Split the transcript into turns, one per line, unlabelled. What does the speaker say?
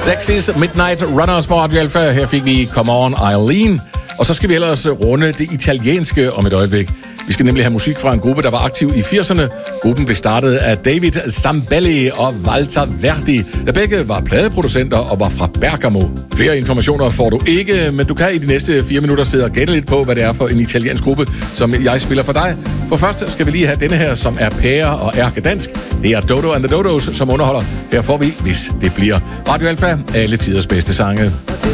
Dexys Midnight Runners på Radio Alpha. Her fik vi Come On Eileen. Og så skal vi ellers runde det italienske om et øjeblik. Vi skal nemlig have musik fra en gruppe, der var aktiv i 80'erne. Gruppen blev startet af David Zambelli og Walter Verdi, der begge var pladeproducenter og var fra Bergamo. Flere informationer får du ikke, men du kan i de næste 4 minutter sidde og gætte lidt på, hvad det er for en italiensk gruppe, som jeg spiller for dig. For først skal vi lige have denne her, som er pære og ærkedansk. Det er Dodo and the Dodos, som underholder. Her får vi, hvis det bliver Radio Alpha, alle tiders bedste sange.